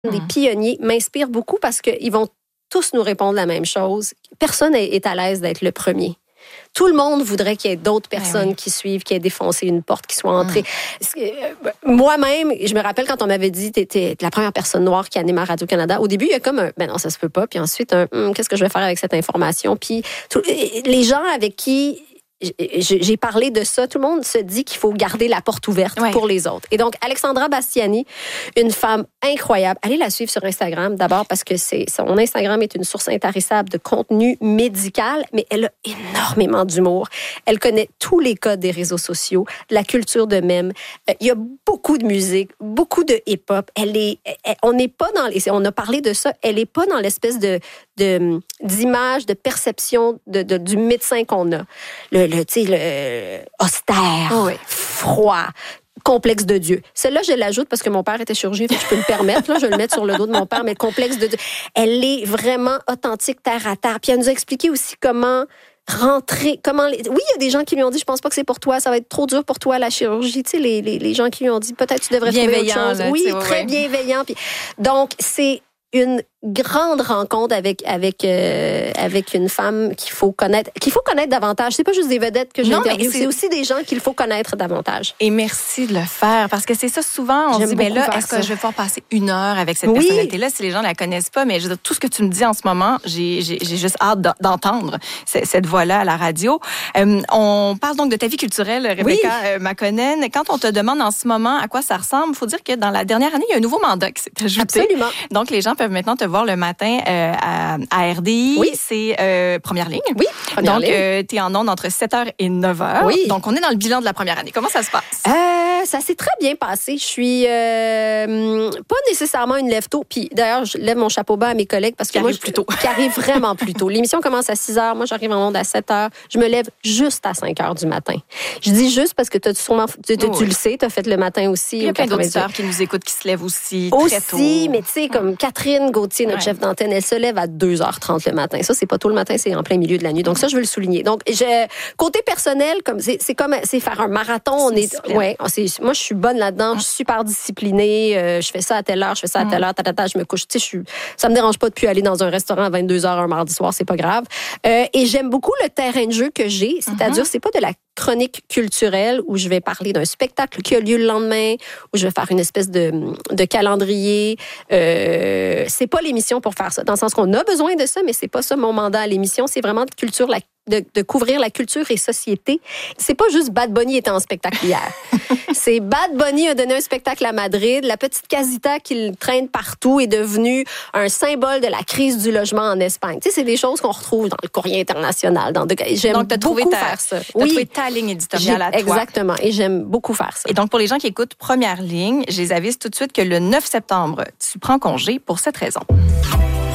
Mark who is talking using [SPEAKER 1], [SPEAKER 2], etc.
[SPEAKER 1] des pionniers, m'inspirent beaucoup parce qu'ils vont tous nous répondre la même chose. Personne est à l'aise d'être le premier. Tout le monde voudrait qu'il y ait d'autres personnes qui suivent, qui aient défoncé une porte, qui soient entrées. Moi-même, je me rappelle quand on m'avait dit t'es la première personne noire qui anime à Radio-Canada. Au début, il y a comme un ben non, ça se peut pas. Puis ensuite, qu'est-ce que je vais faire avec cette information? Puis les gens avec qui j'ai parlé de ça. Tout le monde se dit qu'il faut garder la porte ouverte pour les autres. Et donc, Alexandra Bastiani, une femme incroyable. Allez la suivre sur Instagram, d'abord, parce que son Instagram est une source intarissable de contenu médical, mais elle a énormément d'humour. Elle connaît tous les codes des réseaux sociaux, de la culture de mème. Il y a beaucoup de musique, beaucoup de hip-hop. On n'est pas dans on a parlé de ça, elle n'est pas dans l'espèce d'image, de perception du médecin qu'on a. Le austère, froid, complexe de Dieu. Celle-là, je l'ajoute parce que mon père était chirurgien, fait que je peux me permettre. Là, je vais le mettre sur le dos de mon père, mais complexe de Dieu. Elle est vraiment authentique, terre à terre. Puis elle nous a expliqué aussi comment rentrer, oui, il y a des gens qui lui ont dit, je pense pas que c'est pour toi, ça va être trop dur pour toi la chirurgie. Tu sais, les gens qui lui ont dit, peut-être tu devrais trouver autre chose.
[SPEAKER 2] Là,
[SPEAKER 1] oui, très bienveillant. Puis, donc, c'est une grande rencontre avec une femme qu'il faut connaître davantage. C'est pas juste des vedettes que j'interviewe, c'est aussi des gens qu'il faut connaître davantage.
[SPEAKER 2] Et merci de le faire, parce que c'est ça, souvent, on se dit, mais là, est-ce que je vais pouvoir passer 1 heure avec cette personnalité-là si les gens la connaissent pas? Mais je veux dire, tout ce que tu me dis en ce moment, j'ai juste hâte d'entendre cette voix-là à la radio. On parle donc de ta vie culturelle, Rebecca Makonnen. Quand on te demande en ce moment à quoi ça ressemble, il faut dire que dans la dernière année, il y a un nouveau mandat qui s'est ajouté.
[SPEAKER 1] Absolument.
[SPEAKER 2] Donc, les gens peuvent maintenant te voir le matin à RDI.
[SPEAKER 1] Oui.
[SPEAKER 2] C'est première ligne.
[SPEAKER 1] Oui, première ligne.
[SPEAKER 2] Donc, tu es en ondes entre 7h et 9h.
[SPEAKER 1] Oui.
[SPEAKER 2] Donc, on est dans le bilan de la première année. Comment ça se passe?
[SPEAKER 1] Ça s'est très bien passé. Je suis pas nécessairement une lève-tôt. Puis d'ailleurs, je lève mon chapeau bas à mes collègues parce que qui arrive vraiment plus tôt. L'émission commence à 6h. Moi, j'arrive en ondes à 7h. Je me lève juste à 5h du matin. Je dis juste parce que tu le sais, tu as fait le matin aussi.
[SPEAKER 2] Il y a plein d'auditeurs qui nous écoutent, qui se lèvent aussi très tôt.
[SPEAKER 1] Aussi, mais tu sais, comme Catherine Gauthier, notre chef d'antenne, elle se lève à 2h30 le matin. Ça, c'est pas tôt le matin, c'est en plein milieu de la nuit. Donc ça, je veux le souligner. Donc, côté personnel, c'est faire un marathon. Moi, je suis bonne là-dedans. Je suis super disciplinée. Je fais ça à telle heure, je fais ça à telle heure. Je me couche. Tu sais, ça me dérange pas de plus aller dans un restaurant à 22h un mardi soir. C'est pas grave. Et j'aime beaucoup le terrain de jeu que j'ai. C'est-à-dire, c'est pas de la chronique culturelle où je vais parler d'un spectacle qui a lieu le lendemain, où je vais faire une espèce de calendrier. C'est pas l'émission pour faire ça. Dans le sens qu'on a besoin de ça, mais c'est pas ça mon mandat à l'émission. C'est vraiment de couvrir la culture et société. C'est pas juste Bad Bunny était en spectacle hier. C'est Bad Bunny a donné un spectacle à Madrid. La petite casita qu'il traîne partout est devenue un symbole de la crise du logement en Espagne. Tu sais, c'est des choses qu'on retrouve dans le Courrier international. J'aime
[SPEAKER 2] donc,
[SPEAKER 1] beaucoup faire ça.
[SPEAKER 2] T'as trouvé ta ligne éditoriale à toi.
[SPEAKER 1] Exactement. Et j'aime beaucoup faire ça.
[SPEAKER 2] Et donc, pour les gens qui écoutent Première Ligne, je les avise tout de suite que le 9 septembre, tu prends congé pour cette raison.